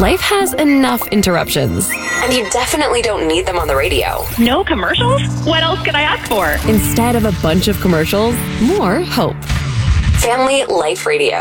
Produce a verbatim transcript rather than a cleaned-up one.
life has enough interruptions, and you definitely don't need them on the radio. No commercials? What else could I ask for? Instead of a bunch of commercials, more hope. Family Life Radio.